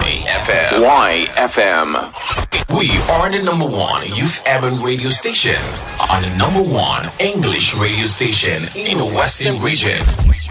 YFM. YFM. We are the number one youth urban radio station and the number one English radio station in the Western region.